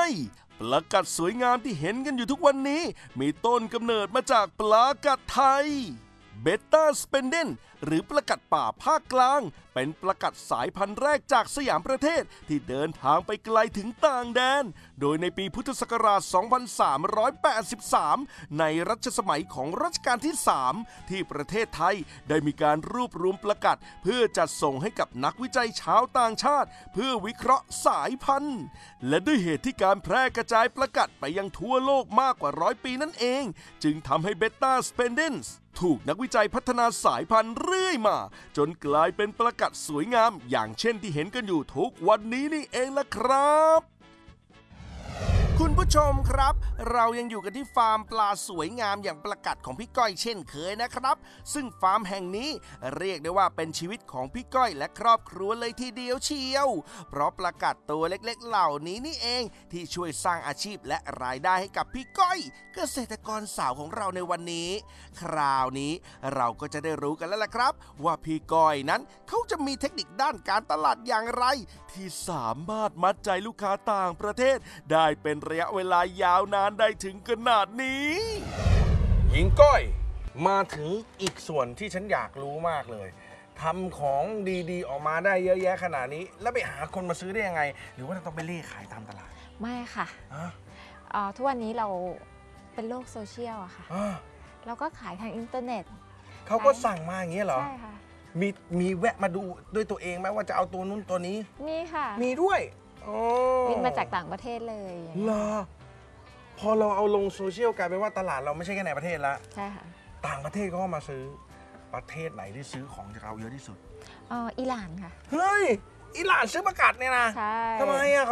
ประกัดสวยงามที่เห็นกันอยู่ทุกวันนี้มีต้นกำเนิดมาจากปลากัดไทยเบต้าสเปนเดนหรือปลากัดป่าภาคกลางเป็นปลากัดสายพันธุ์แรกจากสยามประเทศที่เดินทางไปไกลถึงต่างแดนโดยในปีพุทธศักราช 2383 ในรัชสมัยของรัชกาลที่ 3 ที่ประเทศไทยได้มีการรวบรวมปลากัดเพื่อจัดส่งให้กับนักวิจัยชาวต่างชาติเพื่อวิเคราะห์สายพันธุ์และด้วยเหตุที่การแพร่กระจายปลากัดไปยังทั่วโลกมากกว่า100 ปีนั่นเองจึงทำให้เบต้าสเปนเดนส์ถูกนักวิจัยพัฒนาสายพันธุ์เรื่อยมาจนกลายเป็นปลากัดสวยงามอย่างเช่นที่เห็นกันอยู่ทุกวันนี้นี่เองล่ะครับคุณผู้ชมครับเรายังอยู่กันที่ฟาร์มปลาสวยงามอย่างปลากัดของพี่ก้อยเช่นเคยนะครับซึ่งฟาร์มแห่งนี้เรียกได้ว่าเป็นชีวิตของพี่ก้อยและครอบครัวเลยทีเดียวเชียวเพราะปลากัดตัวเล็กๆเหล่านี้นี่เองที่ช่วยสร้างอาชีพและรายได้ให้กับพี่ก้อยเกษตรกรสาวของเราในวันนี้คราวนี้เราก็จะได้รู้กันแล้วล่ะครับว่าพี่ก้อยนั้นเขาจะมีเทคนิคด้านการตลาดอย่างไรที่สามารถมัดใจลูกค้าต่างประเทศได้เป็นระยะเวลายาวนานได้ถึงขนาดนี้หญิงก้อยมาถึงอีกส่วนที่ฉันอยากรู้มากเลยทำของดีๆออกมาได้เยอะแยะขนาดนี้แล้วไปหาคนมาซื้อได้ยังไงหรือว่าต้องไปเล่ขายตามตลาดไม่ค่ะทุกวันนี้เราเป็นโลกโซเชียลอะค่ะเราก็ขายทางอินเทอร์เน็ตเขาก็สั่งมาอย่างนี้เหรอใช่ค่ะมีแวะมาดูด้วยตัวเองไหมว่าจะเอาตัวนู้นตัวนี้มีค่ะมีด้วยบินมาจากต่างประเทศเลยเหรอพอเราเอาลงโซเชียลกลายเป็นว่าตลาดเราไม่ใช่แค่ในประเทศละใช่ค่ะต่างประเทศก็มาซื้อประเทศไหนที่ซื้อของจากเราเยอะที่สุดอิหร่านค่ะเฮ้ยอิหร่านซื้อปลากัดเนี่ยนะใช่ทำไมอ่ะ